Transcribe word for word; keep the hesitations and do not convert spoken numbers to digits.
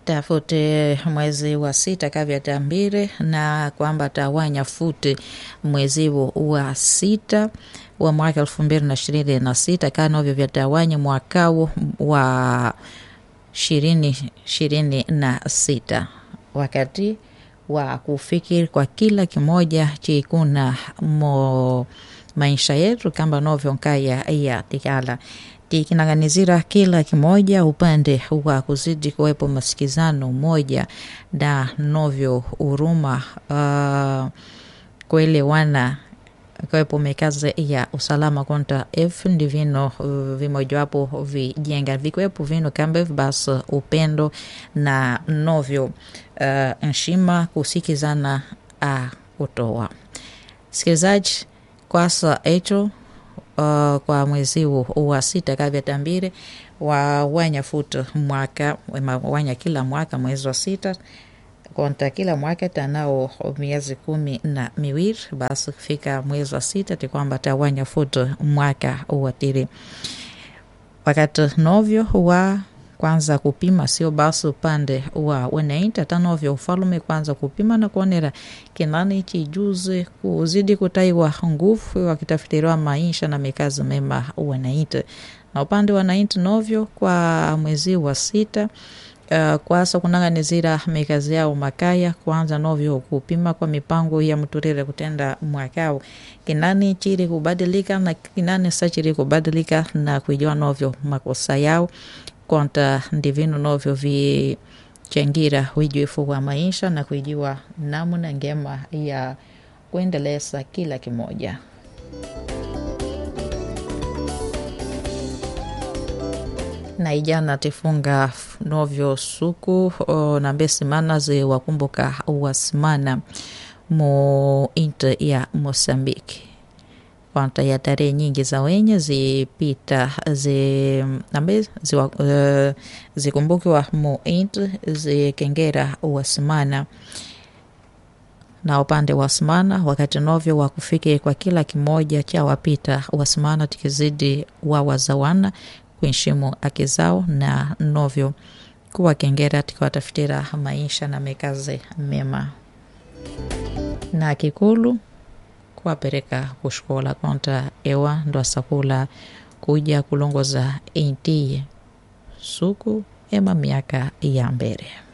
tafute mwezi wa sita kavya tambire na kwamba tawanya futi mwezi wa sita wa mwaka elfu mbili na ishirini na sita kanovyo vya tawanya mwakao wa ishirini ishirini na sita wakati wa kufikiri kwa kila kimoja chikuna mo maisha yetu kamba novyo nkaya ya tikala tikinanganizira kila kimoja upande wa kuzidi kuwepo masikizano moja na novyo uruma uh, kuelewana kuwepo mekaze ya usalama konta F ndivino uh, vimojawapo vijenga vikuwepo vino kambe basi upendo na novyo uh, nshima kusikizana uh, kutoa sikizaji kwa sa echo Uh, kwa mwezi wa sita kavya tambire wa wanya futo mwaka wanya kila mwaka mwezi wa sita konta kila mwaka tanao miezi kumi na miwili basi kufika mwezi wa sita tikwamba tawanya futo mwaka uwatiri wakati novyo wa kwanza kupima sio basi upande wa wenainta tanovyo ufalume kwanza kupima na kuonera kinani chijuze kuzidi kutaiwa nguvu wakitafutiriwa maisha na mikazi mema wenainta na upande wa nainta novyo kwa mwezi wa sita uh, kwasa kunanganizira mikazi yao makaya kwanza novyo kupima kwa mipango ya mturire kutenda mwakao kinani chiri kubadilika na kinani sachiri kubadilika na kujua novyo makosa yao konta ndivino novyo vichengira ujuifu wa maisha na kujua namna ngema ya kuendeleza kila kimoja. Na ijana tifunga novyo suku o, na mbesi mana zi wakumbuka uwasimana mo inter ya Mosambiki. Kwanta ya tarehe nyingi za wenye zipita zi nambe zi, uh, zikumbuki wa mo inter zikengera uwasimana na upande wa wasimana wakati novyo wakufike kwa kila kimoja cha wapita wasimana tikizidi wa wazawana kuheshimu haki zao na novyo kuwa kengera tikiwatafutira maisha na mekazi mema na kikulu kuwapereka kushkola konta ewa ndo asakula kuja kulongoza inti suku ema miaka ya mbere.